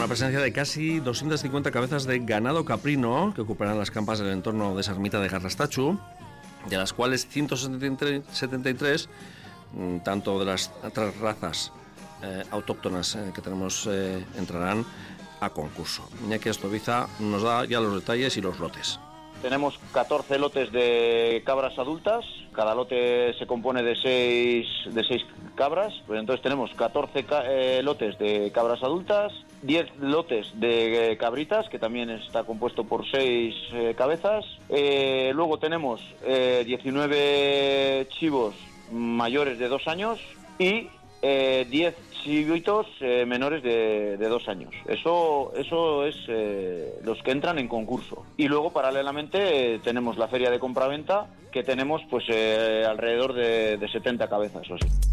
presencia de casi 250 cabezas de ganado caprino que ocuparán las campas del entorno de esa ermita de Garrastachu, de las cuales 173, tanto de las otras razas autóctonas que tenemos, entrarán a concurso. Iñaki Estoviza nos da ya los detalles y los lotes. Tenemos 14 lotes de cabras adultas, cada lote se compone de 6 cabras, pues entonces tenemos 14 lotes de cabras adultas, 10 lotes de cabritas, que también está compuesto por 6 cabezas, luego tenemos 19 chivos mayores de 2 años y 10 chivitos menores de 2 años. Eso es los que entran en concurso. Y luego, paralelamente, tenemos la feria de compraventa, que tenemos pues alrededor de 70 cabezas o así.